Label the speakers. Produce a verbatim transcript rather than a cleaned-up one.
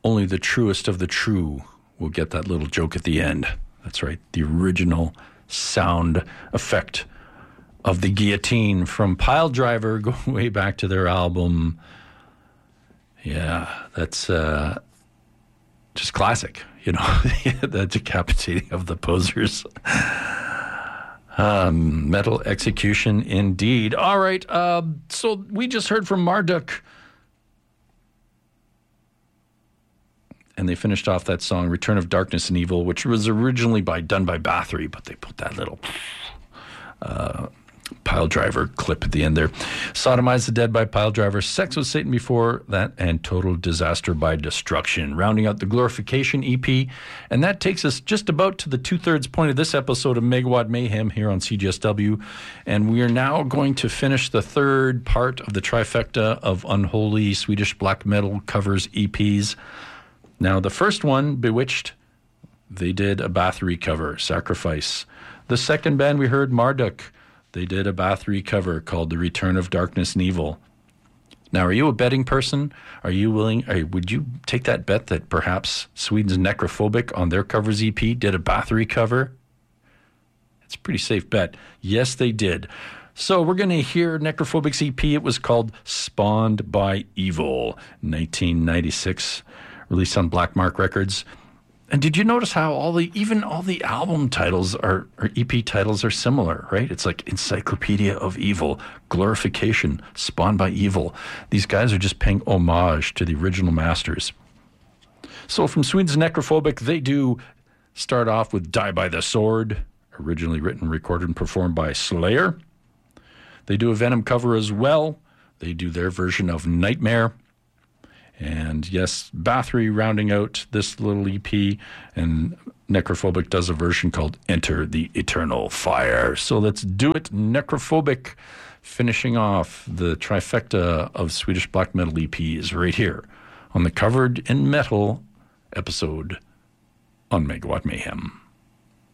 Speaker 1: only the truest of the true will get that little joke at the end. That's right, the original sound effect of the guillotine from Piledriver, going way back to their album. Yeah, that's uh, just classic, you know, the decapitating of the posers. Um, metal execution indeed. All right, uh, so we just heard from Marduk. And they finished off that song, Return of Darkness and Evil, which was originally by done by Bathory, but they put that little uh, Piledriver clip at the end there. Sodomize the Dead by Piledriver, Sex with Satan before that, and Total Disaster by Destruction, rounding out the Glorification E P. And that takes us just about to the two-thirds point of this episode of Megawatt Mayhem here on C G S W. And we are now going to finish the third part of the trifecta of unholy Swedish black metal covers E Ps. Now, the first one, Bewitched, they did a Bathory cover, Sacrifice. The second band we heard, Marduk, they did a Bathory cover called The Return of Darkness and Evil. Now, are you a betting person? Are you willing, or would you take that bet that perhaps Sweden's Necrophobic on their covers E P did a Bathory cover? It's a pretty safe bet. Yes, they did. So we're going to hear Necrophobic's E P. It was called Spawned by Evil, nineteen ninety-six. Released on Black Mark Records. And did you notice how all the, even all the album titles are, or E P titles are similar, right? It's like Encyclopedia of Evil, Glorification, Spawned by Evil. These guys are just paying homage to the original masters. So from Sweden's Necrophobic, they do start off with Die by the Sword, originally written, recorded, and performed by Slayer. They do a Venom cover as well. They do their version of Nightmare. And yes, Bathory rounding out this little E P, and Necrophobic does a version called Enter the Eternal Fire. So let's do it. Necrophobic finishing off the trifecta of Swedish black metal E Ps right here on the Covered in Metal episode on Megawatt Mayhem.